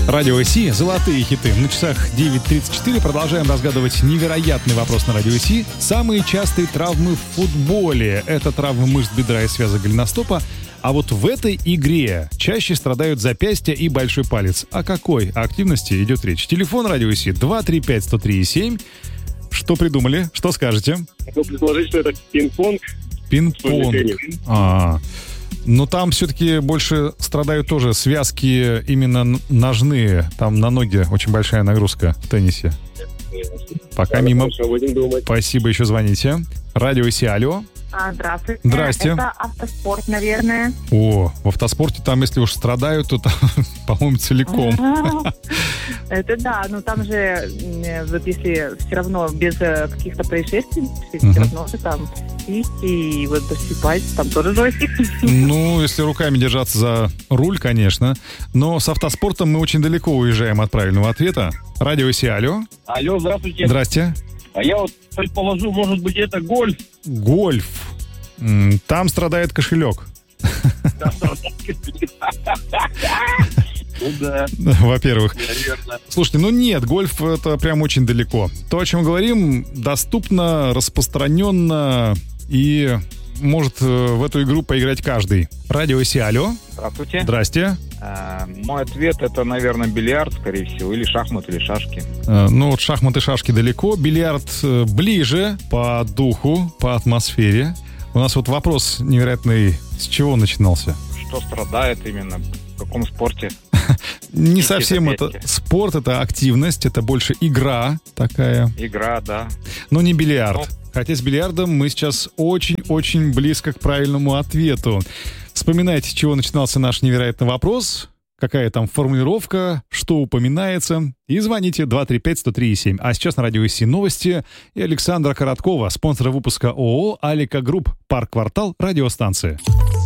Радио Си, золотые хиты. На часах 9:34 продолжаем разгадывать невероятный вопрос на Радио Си. Самые частые травмы в футболе. Это травмы мышц бедра и связок голеностопа. А вот в этой игре чаще страдают запястья и большой палец. О какой активности идет речь? Телефон Радио Си 235-103-7. Что придумали? Что скажете? Могу предположить, что это пинг-понг. Пинг-понг. Но там все-таки больше страдают тоже связки именно ножные. Там на ноги очень большая нагрузка в теннисе. Пока мимо. Спасибо, еще звоните. Радио Си, алло. Здравствуйте. Здрасте. Это автоспорт, наверное. О, в автоспорте там, если уж страдают, то там, по-моему, целиком. Это да, но там же, вот если все равно без каких-то происшествий, все равно же там кисти и вот пальцы, там тоже джойстик. Ну, если руками держаться за руль, конечно. Но с автоспортом мы очень далеко уезжаем от правильного ответа. Радио Си, алло. Алло, здравствуйте. Здрасте. А я вот предположу, может быть, это гольф. Гольф. Там страдает кошелек. Ну да. Во-первых. Слушайте, ну нет, гольф это прям очень далеко. То, о чем говорим, доступно, распространенно и может в эту игру поиграть каждый. Радио Си, алло. Здравствуйте. Здрасте. Мой ответ это, наверное, бильярд, скорее всего, или шахмат, или шашки. Ну вот шахматы, шашки далеко, бильярд ближе по духу, по атмосфере. У нас вот вопрос невероятный, с чего начинался? Что страдает именно, в каком спорте? Не совсем это спорт, это активность, это больше игра такая. Игра, да. Но не бильярд. Хотя с бильярдом мы сейчас очень-очень близко к правильному ответу. Вспоминайте, с чего начинался наш невероятный вопрос, какая там формулировка, что упоминается, и звоните 235-103-7. А сейчас на Радио Си новости и Александра Короткова, спонсора выпуска ООО «Алика Групп», парк-квартал, радиостанции.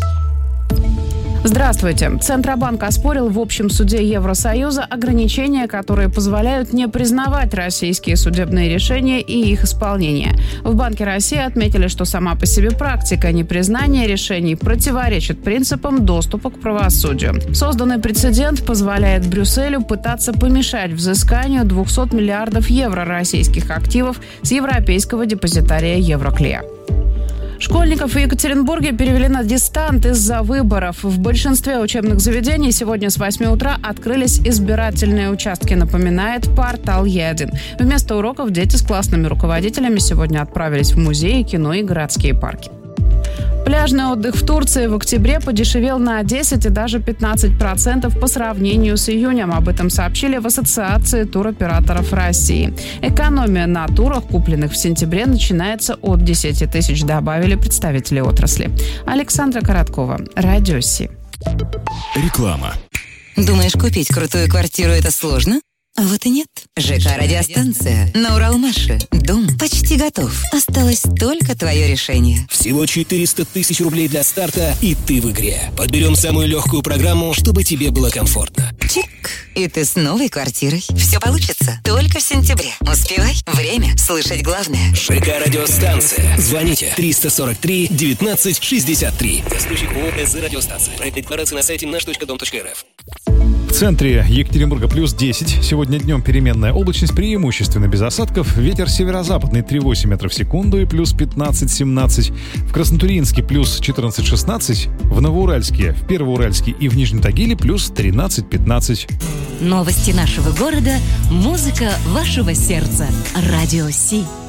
Здравствуйте. Центробанк оспорил в общем суде Евросоюза ограничения, которые позволяют не признавать российские судебные решения и их исполнение. В Банке России отметили, что сама по себе практика непризнания решений противоречит принципам доступа к правосудию. Созданный прецедент позволяет Брюсселю пытаться помешать взысканию 200 миллиардов евро российских активов с европейского депозитария Евроклея. Школьников в Екатеринбурге перевели на дистант из-за выборов. В большинстве учебных заведений сегодня с 8 утра открылись избирательные участки, напоминает портал Е1. Вместо уроков дети с классными руководителями сегодня отправились в музеи, кино и городские парки. Пляжный отдых в Турции в октябре подешевел на 10 и даже 15% по сравнению с июнем. Об этом сообщили в Ассоциации туроператоров России. Экономия на турах, купленных в сентябре, начинается от 10 тысяч, добавили представители отрасли. Александра Короткова, Радио Си. Реклама. Думаешь, купить крутую квартиру – это сложно? А вот и нет. ЖК «Радиостанция» на Уралмаше. Дом почти готов. Осталось только твое решение. Всего 400 тысяч рублей для старта, и ты в игре. Подберем самую легкую программу, чтобы тебе было комфортно. Чик! И ты с новой квартирой. Все получится только в сентябре. Успевай. Время слышать главное. ЖК «Радиостанция». Звоните 343 19 63. Случай ОСЗ «Радиостанция». Проект декларации на сайте наш.дом.рф. В центре Екатеринбурга плюс 10. Сегодня днем переменная облачность, преимущественно без осадков. Ветер северо-западный 3,8 метров в секунду и плюс 15-17. В Краснотурьинске плюс 14-16. В Новоуральске, в Первоуральске и в Нижнем Тагиле плюс 13-15. Новости нашего города, музыка вашего сердца. Радио Си.